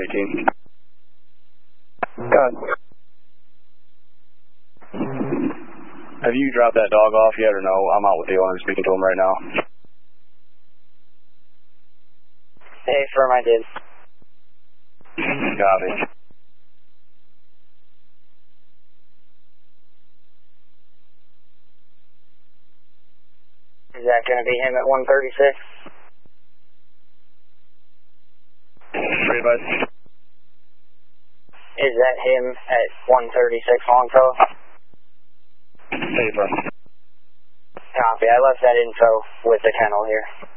218. Got it. Have you dropped that dog off yet or no? I'm out with the owner speaking to him right now. Hey, firm, I did. Copy. Is that going to be him at 136? Free advice. Is that him at 136 Longfellow? Hey, bro. Copy. I left that info with the kennel here.